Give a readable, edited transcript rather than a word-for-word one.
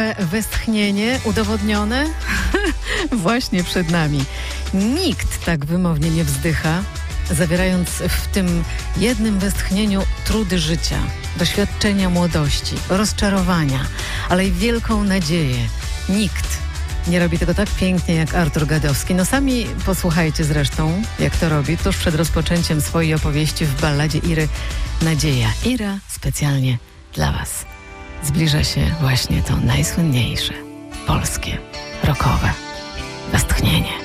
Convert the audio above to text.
Westchnienie udowodnione właśnie przed nami. Nikt tak wymownie nie wzdycha, zawierając w tym jednym westchnieniu trudy życia, doświadczenia młodości, rozczarowania, ale i wielką nadzieję. Nikt nie robi tego tak pięknie jak Artur Gadowski. No sami posłuchajcie zresztą, jak to robi tuż przed rozpoczęciem swojej opowieści w balladzie Iry Nadzieja. Ira specjalnie dla Was. Zbliża się właśnie to najsłynniejsze polskie rockowe westchnienie.